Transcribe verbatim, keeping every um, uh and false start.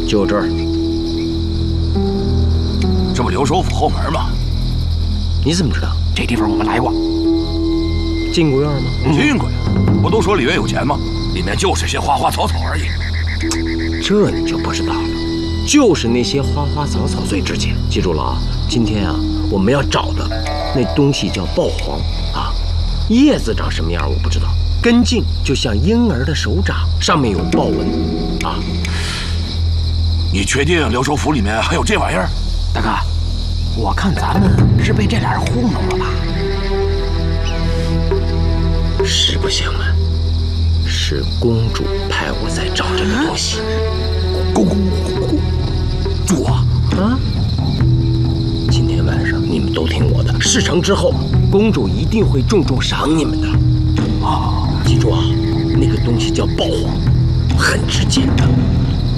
就这儿。 这不留守府后门吗？ 你怎么知道？ 这地方我们来过。 进过院吗？ 进过呀，不都说里面有钱吗？里面就是些花花草草而已。 这你就不知道了，就是那些花花草草最值钱。记住了啊，今天啊，我们要找的那东西叫豹黄啊，叶子长什么样我不知道，根茎就像婴儿的手掌，上面有豹纹啊。 你确定留守府里面还有这玩意儿？ 大哥，我看咱们是被这俩人糊弄了吧？ 实不相瞒，是公主派我在找这个东西。 公公公主啊！ 啊！今天晚上你们都听我的，事成之后，公主一定会重重赏你们的。啊！记住啊，那个东西叫豹黄，很值钱的。